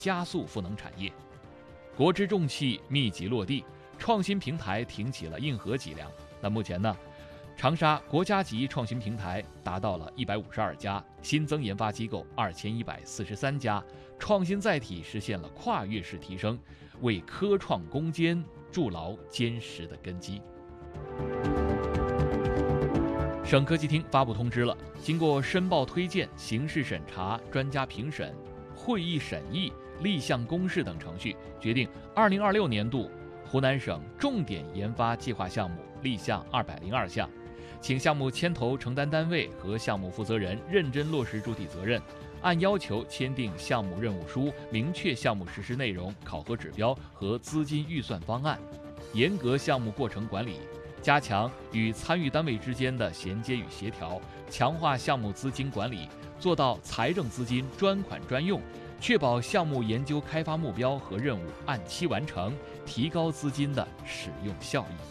加速赋能产业。国之重器密集落地，创新平台挺起了硬核脊梁。那目前呢，长沙国家级创新平台达到了152家，新增研发机构2143家，创新载体实现了跨越式提升，为科创攻坚筑牢坚实的根基。省科技厅发布通知了，经过申报推荐、形式审查、专家评审、会议审议、立项公示等程序，决定2026年度湖南省重点研发计划项目立项202项，请项目牵头承担单位和项目负责人认真落实主体责任，按要求签订项目任务书，明确项目实施内容、考核指标和资金预算方案，严格项目过程管理，加强与参与单位之间的衔接与协调，强化项目资金管理，做到财政资金专款专用，确保项目研究开发目标和任务按期完成，提高资金的使用效益。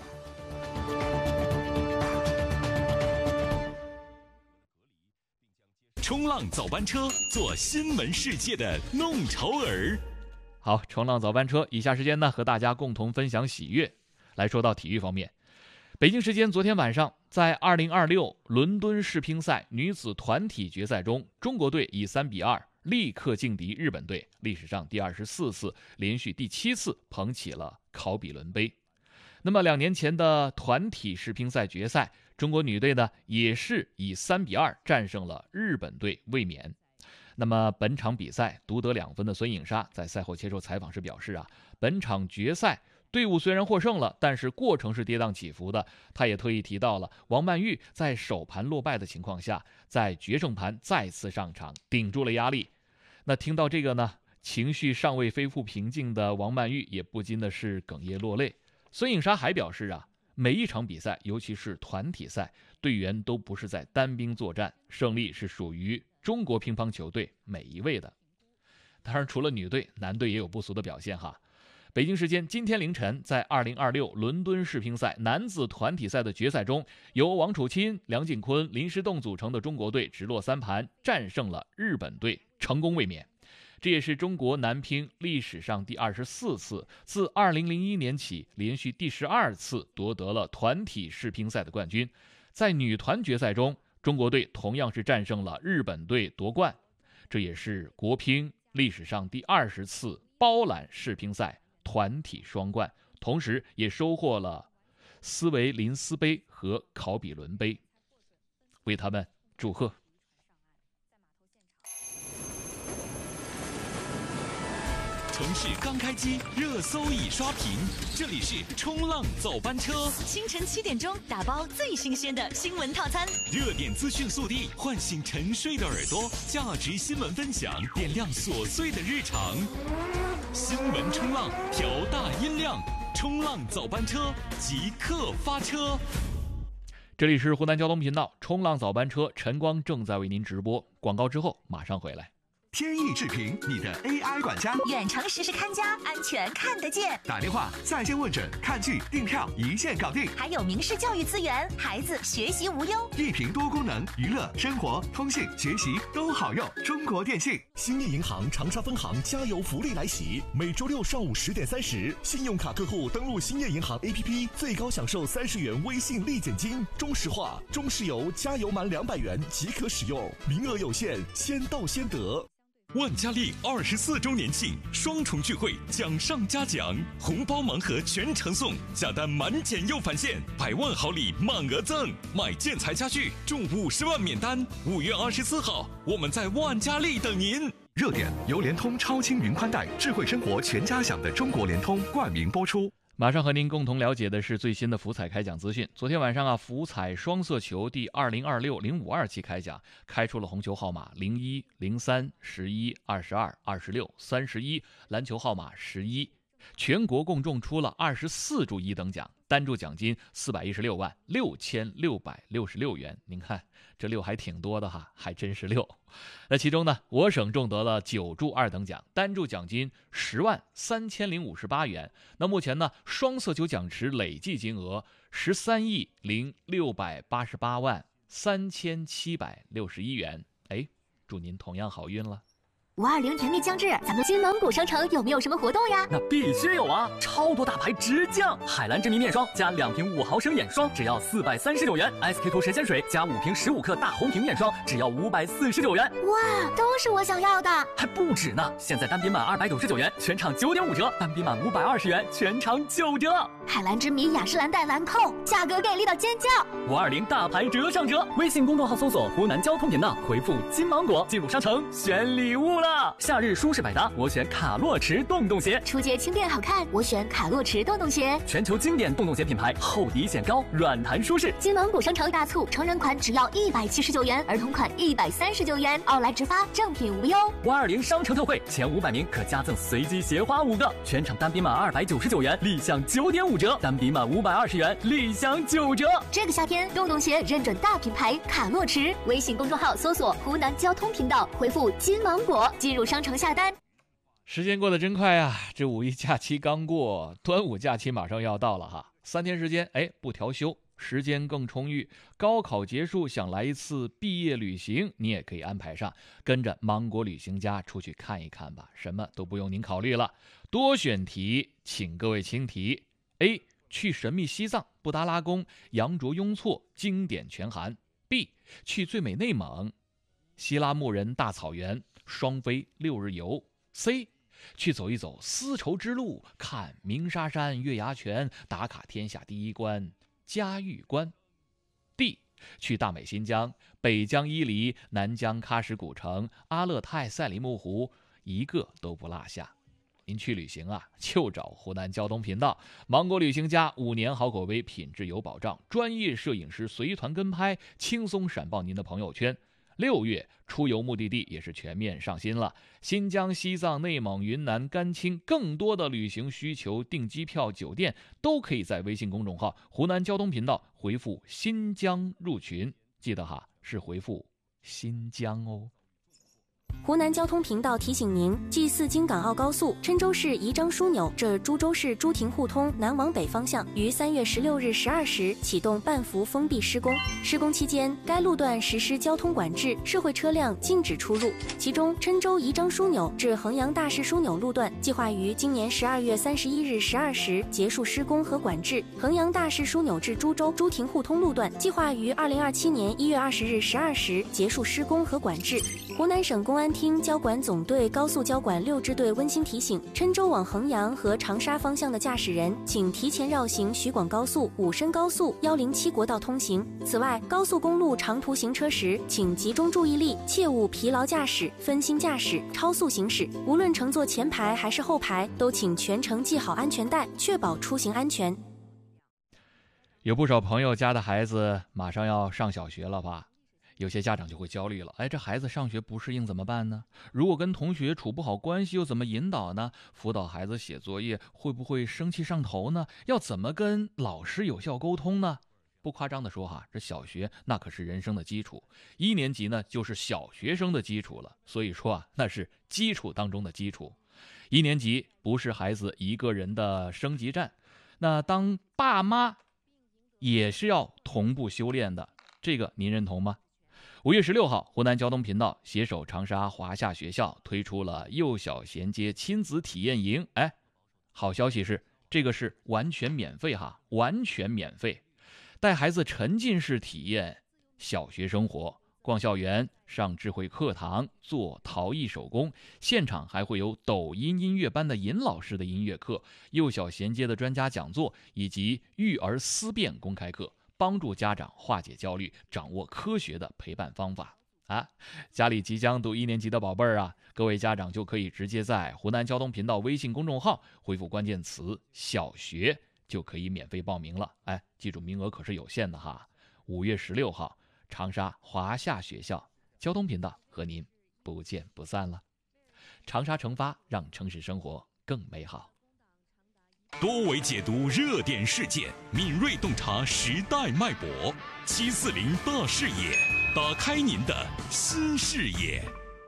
冲浪早班车，做新闻世界的弄潮儿。 好，冲浪早班车，以下时间呢，和大家共同分享喜悦。来说到体育方面，北京时间昨天晚上，在2026伦敦世乒赛女子团体决赛中，中国队以3-2力克劲敌日本队，历史上第24次，连续第7次捧起了考比伦杯。那么2年前的团体世乒赛决赛，中国女队呢也是以3-2战胜了日本队，卫冕。那么本场比赛独得2分的孙颖莎在赛后接受采访时表示本场决赛队伍虽然获胜了，但是过程是跌宕起伏的。他也特意提到了王曼玉在首盘落败的情况下，在决胜盘再次上场，顶住了压力。那听到这个呢，情绪尚未恢复平静的王曼玉也不禁的是哽咽落泪。孙颖莎还表示每一场比赛，尤其是团体赛，队员都不是在单兵作战，胜利是属于中国乒乓球队每一位的。当然，除了女队，男队也有不俗的表现北京时间今天凌晨，在2026伦敦世乒赛男子团体赛的决赛中，由王楚钦、梁靖昆、林诗栋组成的中国队直落3盘战胜了日本队，成功卫冕。这也是中国男乒历史上第24次，自2001年起连续第12次夺得了团体世乒赛的冠军。在女团决赛中，中国队同样是战胜了日本队夺冠，这也是国乒历史上第20次包揽世乒赛团体双冠，同时也收获了斯维林斯杯和考比伦杯，为他们祝贺。 城市刚开机，热搜已刷屏。这里是冲浪早班车， 清晨7点钟打包最新鲜的新闻套餐， 热点资讯速递，唤醒沉睡的耳朵，价值新闻分享，点亮琐碎的日常。新闻冲浪，调大音量，冲浪早班车即刻发车。 这里是湖南交通频道冲浪早班车，晨光正在为您直播。广告之后马上回来。 天意智评，你的 AI 管家， 远程实时看家，安全看得见。 打电话、在线问诊、看剧、订票，一键搞定。 还有明视教育资源，孩子学习无忧。 一屏多功能，娱乐、生活、通信、学习都好用。中国电信。 兴业银行长沙分行加油福利来袭，每周6上午10点30，信用卡客户登录兴业银行 APP， 最高享受30元微信立减金。中石化、中石油加油满200元即可使用，名额有限，先到先得。 万家丽24周年庆双重聚会，奖上加奖，红包盲盒全程送，下单满减又返现，100万好礼满额赠，买建材家具中50万免单。5月24号，我们在万家丽等您。 热点由联通超轻云宽带智慧生活全家享的中国联通冠名播出。 马上和您共同了解的是最新的福彩开奖资讯。昨天晚上福彩双色球第2026-052期开奖，开出了红球号码01、03、11、22、26、31，蓝球号码11。全国共中出了24注1等奖，单注奖金416万6666元。您看这6还挺多的还真是6。那其中呢，我省中得了9注2等奖，单注奖金10万3058元。那目前呢，双色球奖池累计金额13亿0688万3761元。祝您同样好运了。 520甜蜜将至，咱们金芒果商城有没有什么活动呀？ 那必须有啊！超多大牌直降，海蓝之谜面霜加2瓶5毫升眼霜只要439元 ，SK two 神仙水加5瓶15克大红瓶面霜只要549元。 哇，都是我想要的！ 还不止呢！现在单品满299元，全场9.5折；单品满520元，全场9折。 海蓝之谜雅诗兰黛兰蔻，价格给力到尖叫 ！520大牌折上折，微信公众号搜索湖南交通频道，回复金芒果进入商城选礼物了。夏日舒适百搭，我选卡洛驰洞洞鞋； 出街轻便好看，我选卡洛驰洞洞鞋。 全球经典洞洞鞋品牌，厚底显高，软弹舒适。 金芒果商城大促，成人款只要179元，儿童款139元，奥莱直发，正品无忧。 520商城特惠，前500名可加赠随机鞋花5个，全场单品满299元，立享9.5折；单品满520元，立享9折。 这个夏天，洞洞鞋认准大品牌卡洛驰，微信公众号搜索湖南交通频道，回复金芒果进入商城下单。 时间过得真快啊！这五一假期刚过，端午假期马上要到了哈，3天时间，不调休，时间更充裕。高考结束，想来一次毕业旅行，你也可以安排上，跟着芒果旅行家出去看一看吧，什么都不用您考虑了。多选题，请各位亲题。A. 去神秘西藏、布达拉宫、羊卓雍措经典全函。 B. 去最美内蒙、希拉木仁大草原双飞6日游。 C. 去走一走丝绸之路，看鸣沙山、月牙泉，打卡天下第一关嘉峪关。 D. 去大美新疆、北疆伊犁、南疆喀什古城、阿勒泰赛里木湖，一个都不落下。您去旅行啊，就找湖南交通频道，芒果旅行家5年好口碑，品质有保障，专业摄影师随团跟拍，轻松闪爆您的朋友圈。6月出游目的地也是全面上新了，新疆、西藏、内蒙、云南、甘青，更多的旅行需求、订机票、酒店都可以在微信公众号湖南交通频道回复新疆入群，记得哈，是回复新疆哦。 湖南交通频道提醒您：G4京港澳高速郴州市宜章枢纽至株洲市朱亭互通南往北方向于3月16日12时启动半幅封闭施工。施工期间，该路段实施交通管制，社会车辆禁止出入。其中，郴州宜章枢纽至衡阳大市枢纽路段计划于今年12月31日12时结束施工和管制；衡阳大市枢纽至株洲朱亭互通路段计划于2027年1月20日12时结束施工和管制。湖南省公安厅交管总队高速交管6支队温馨提醒：郴州往衡阳和长沙方向的驾驶人，请提前绕行徐广高速、武深高速、107国道通行。此外，高速公路长途行车时，请集中注意力，切勿疲劳驾驶、分心驾驶、超速行驶。无论乘坐前排还是后排，都请全程系好安全带，确保出行安全。 有不少朋友家的孩子马上要上小学了吧？有些家长就会焦虑了，这孩子上学不适应怎么办呢？如果跟同学处不好关系，又怎么引导呢？辅导孩子写作业会不会生气上头呢？要怎么跟老师有效沟通呢？不夸张的说哈，这小学那可是人生的基础，1年级呢就是小学生的基础了，所以说那是基础当中的基础。1年级不是孩子一个人的升级战，那当爸妈也是要同步修炼的，这个您认同吗？5月16号，湖南交通频道携手长沙华夏学校推出了幼小衔接亲子体验营。好消息是，这个是完全免费哈，完全免费，带孩子沉浸式体验小学生活，逛校园、上智慧课堂、做陶艺手工，现场还会有抖音音乐班的尹老师的音乐课、幼小衔接的专家讲座以及育儿思辨公开课，帮助家长化解焦虑，掌握科学的陪伴方法家里即将读1年级的宝贝儿啊，各位家长就可以直接在湖南交通频道微信公众号回复关键词小学，就可以免费报名了。记住名额可是有限的哈。5月16号，长沙华夏学校交通频道和您不见不散了。长沙成发，让城市生活更美好。 多维解读热点事件，敏锐洞察时代脉搏，740大视野，打开您的新视野。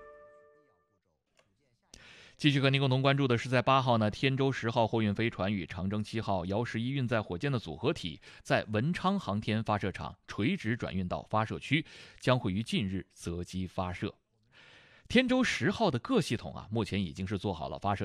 继续和您共同关注的是，在8号呢，天舟10号货运飞船与长征7号遥11运载火箭的组合体在文昌航天发射场垂直转运到发射区，将会于近日择机发射。 天舟10号的各系统目前已经是做好了发射